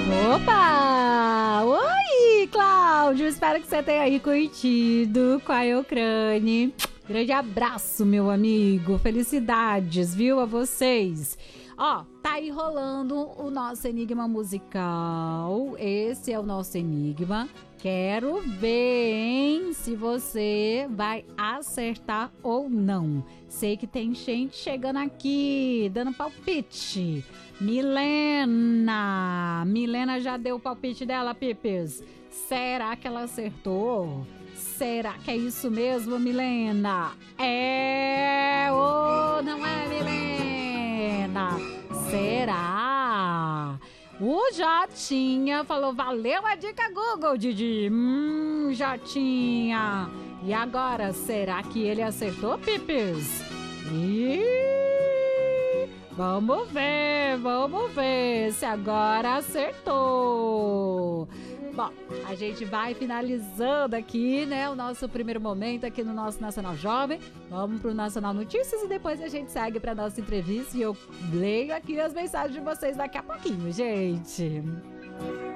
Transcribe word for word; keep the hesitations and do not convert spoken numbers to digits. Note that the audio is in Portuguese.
Opa! Oi, Cláudio! Espero que você tenha aí curtido com a Eucrane. Grande abraço, meu amigo. Felicidades, viu, a vocês. Ó, tá aí rolando o nosso enigma musical. Esse é o nosso enigma. Quero ver, hein, se você vai acertar ou não. Sei que tem gente chegando aqui, dando palpite. Milena. Milena já deu o palpite dela, Pipes. Será que ela acertou? Será que é isso mesmo, Milena? É ou não é, Milena? Será? O Jotinha falou, valeu a dica Google, Didi. Hum, Jotinha. E agora, será que ele acertou, Pipes? Ih, vamos ver, vamos ver se agora acertou. Bom, a gente vai finalizando aqui, né, o nosso primeiro momento aqui no nosso Nacional Jovem. Vamos pro Nacional Notícias e depois a gente segue pra nossa entrevista e eu leio aqui as mensagens de vocês daqui a pouquinho, gente.